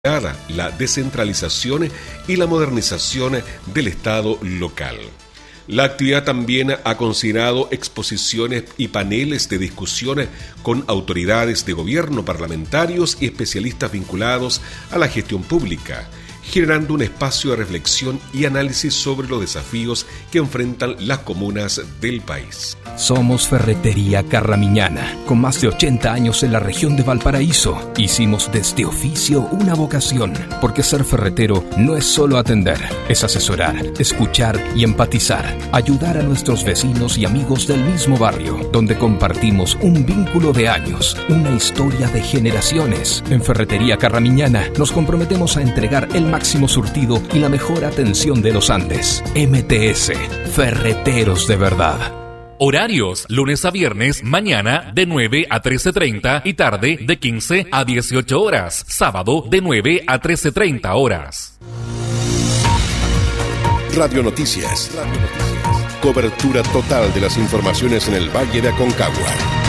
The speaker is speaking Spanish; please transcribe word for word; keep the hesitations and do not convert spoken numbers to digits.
la descentralización y la modernización del Estado local. La actividad también ha considerado exposiciones y paneles de discusión con autoridades de gobierno, parlamentarios y especialistas vinculados a la gestión pública, generando un espacio de reflexión y análisis sobre los desafíos que enfrentan las comunas del país. Somos Ferretería Carramiñana, con más de ochenta años en la región de Valparaíso. Hicimos de este oficio una vocación, porque ser ferretero no es solo atender, es asesorar, escuchar y empatizar, ayudar a nuestros vecinos y amigos del mismo barrio, donde compartimos un vínculo de años, una historia de generaciones. En Ferretería Carramiñana nos comprometemos a entregar el máximo surtido y la mejor atención de los Andes. M T S, Ferreteros de verdad. Horarios, lunes a viernes, mañana de nueve a trece treinta y tarde de quince a dieciocho horas. Sábado de nueve a trece treinta horas. Radio Noticias. Radio Noticias. Cobertura total de las informaciones en el Valle de Aconcagua.